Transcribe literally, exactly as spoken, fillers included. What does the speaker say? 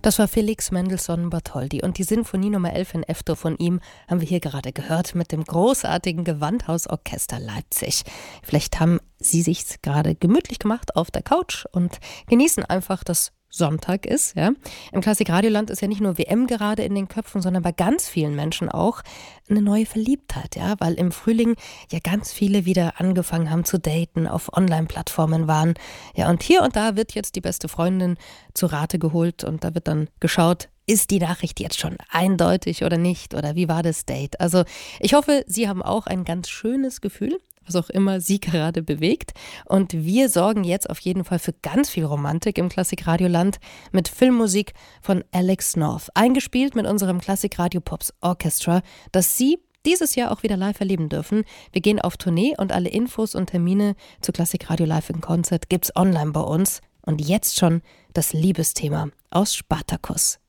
Das war Felix Mendelssohn Bartholdy und die Sinfonie Nummer elf in F-Dur von ihm haben wir hier gerade gehört mit dem großartigen Gewandhausorchester Leipzig. Vielleicht haben Sie sich's gerade gemütlich gemacht auf der Couch und genießen einfach, dass Sonntag ist. Ja? Im Klassik-Radioland ist ja nicht nur W M gerade in den Köpfen, sondern bei ganz vielen Menschen auch eine neue Verliebtheit. Ja? Weil im Frühling ja ganz viele wieder angefangen haben zu daten, auf Online-Plattformen waren. Ja, und hier und da wird jetzt die beste Freundin zu Rate geholt und da wird dann geschaut, ist die Nachricht jetzt schon eindeutig oder nicht? Oder wie war das Date? Also ich hoffe, Sie haben auch ein ganz schönes Gefühl, was auch immer Sie gerade bewegt. Und wir sorgen jetzt auf jeden Fall für ganz viel Romantik im Klassik-Radioland mit Filmmusik von Alex North. Eingespielt mit unserem Klassik-Radio Pops Orchestra, das Sie dieses Jahr auch wieder live erleben dürfen. Wir gehen auf Tournee und alle Infos und Termine zu Klassik-Radio Live in Concert gibt's online bei uns. Und jetzt schon das Liebesthema aus Spartacus.